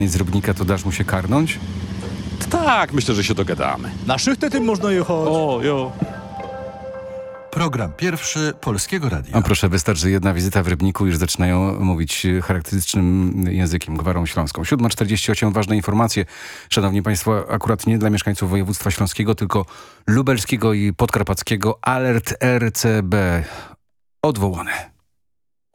z Rybnika, to dasz mu się karnąć? Tak, myślę, że się dogadamy. Na szychtę tym można jechać. O, jo. Program pierwszy Polskiego Radia. A proszę, wystarczy jedna wizyta w Rybniku, już zaczynają mówić charakterystycznym językiem, gwarą śląską. 7:48, ważne informacje. Szanowni Państwo, akurat nie dla mieszkańców województwa śląskiego, tylko lubelskiego i podkarpackiego. Alert RCB odwołany.